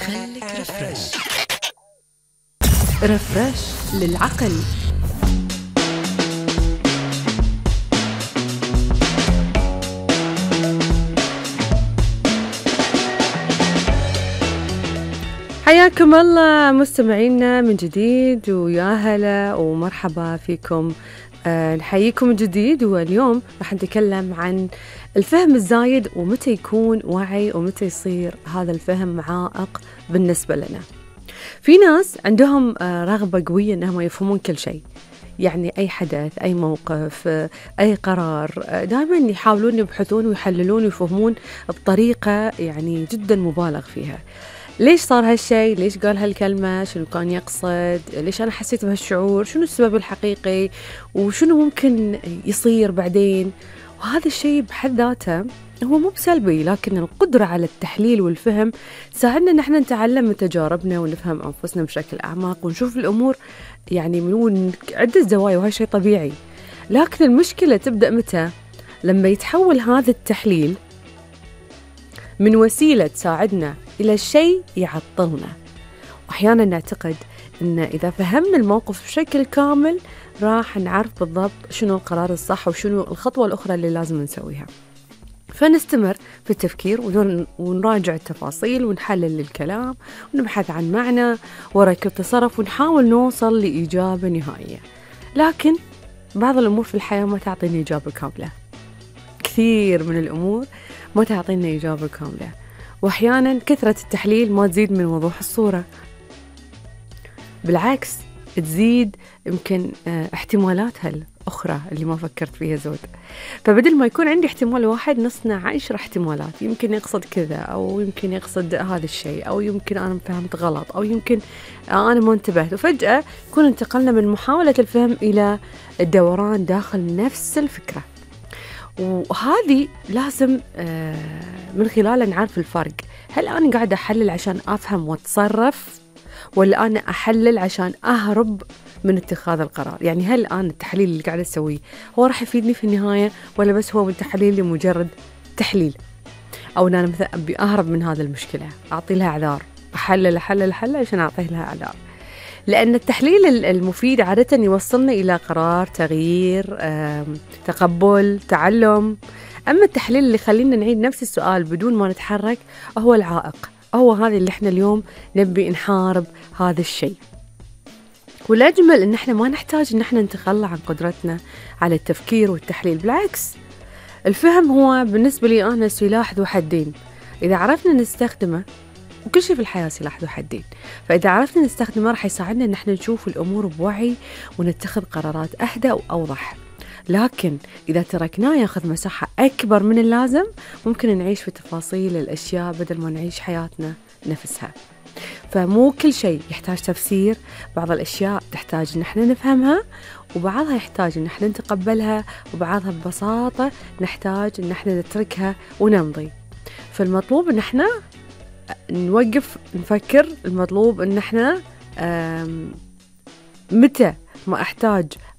خليك رفرش للعقل. حياكم الله مستمعينا من جديد، ويا هلا ومرحبا فيكم. نحييكم من جديد، واليوم راح نتكلم عن الفهم الزايد ومتى يكون وعي ومتى يصير هذا الفهم عائق بالنسبة لنا. في ناس عندهم رغبة قوية أنهم يفهمون كل شيء، يعني أي حدث، أي موقف، أي قرار، دائما يحاولون يبحثون ويحللون ويفهمون بطريقة يعني جدا مبالغ فيها. ليش صار هالشيء؟ ليش قال هالكلمة؟ شنو كان يقصد؟ ليش أنا حسيت بهالشعور؟ شنو السبب الحقيقي؟ وشنو ممكن يصير بعدين؟ وهذا الشيء بحد ذاته هو مو بسلبي، لكن القدرة على التحليل والفهم تساعدنا نحن نتعلم من تجاربنا ونفهم أنفسنا بشكل أعمق ونشوف الأمور يعني من عدة زوايا، وهذا شيء طبيعي. لكن المشكلة تبدأ متى؟ لما يتحول هذا التحليل من وسيلة تساعدنا إلى شيء يعطلنا. وأحيانا نعتقد أن إذا فهمنا الموقف بشكل كامل راح نعرف بالضبط شنو القرار الصح وشنو الخطوة الأخرى اللي لازم نسويها، فنستمر في التفكير ونراجع التفاصيل ونحلل الكلام ونبحث عن معنى وراء كل تصرف ونحاول نوصل لإجابة نهائية. لكن بعض الأمور في الحياة ما تعطينا إجابة كاملة، كثير من الأمور ما تعطينا إجابة كاملة، وأحيانا كثرة التحليل ما تزيد من وضوح الصورة، بالعكس تزيد يمكن احتمالاتها الأخرى اللي ما فكرت فيها زود. فبدل ما يكون عندي احتمال واحد نصنع 10 احتمالات، يمكن يقصد كذا أو يمكن يقصد هذا الشيء أو يمكن أنا فهمت غلط أو يمكن أنا ما انتبهت، وفجأة يكون انتقلنا من محاولة الفهم إلى الدوران داخل نفس الفكرة. وهذه لازم من خلالها نعرف الفرق. هل أنا قاعدة أحلل عشان أفهم وأتصرف، ولا أنا أحلل عشان أهرب من اتخاذ القرار؟ يعني هل أنا التحليل اللي قاعدة أسويه هو راح يفيدني في النهاية، ولا بس هو من تحليل لمجرد تحليل، أو أنا مثلا أبي أهرب من هذا المشكلة أعطي لها أعذار، أحلل عشان أعطيه لها أعذار. لأن التحليل المفيد عادة يوصلنا إلى قرار، تغيير، تقبل، تعلم. أما التحليل اللي خلينا نعيد نفس السؤال بدون ما نتحرك هو العائق، هو هذا اللي احنا اليوم نبي نحارب هذا الشيء. والأجمل إن احنا ما نحتاج إن احنا نتخلى عن قدرتنا على التفكير والتحليل، بالعكس الفهم هو بالنسبة لي أنا سلاح ذو حدين. إذا عرفنا نستخدمه، وكل شيء في الحياة سلاح ذو حدين، فإذا عرفنا نستخدمه راح يساعدنا إن احنا نشوف الأمور بوعي ونتخذ قرارات أهدى وأوضح. لكن إذا تركناه ياخذ مساحة أكبر من اللازم ممكن نعيش في تفاصيل الأشياء بدل ما نعيش حياتنا نفسها. فمو كل شيء يحتاج تفسير، بعض الأشياء تحتاج إن احنا نفهمها، وبعضها يحتاج إن احنا نتقبلها، وبعضها ببساطة نحتاج إن احنا نتركها ونمضي. فالمطلوب إن احنا نوقف نفكر، المطلوب إن احنا متى ما أحتاج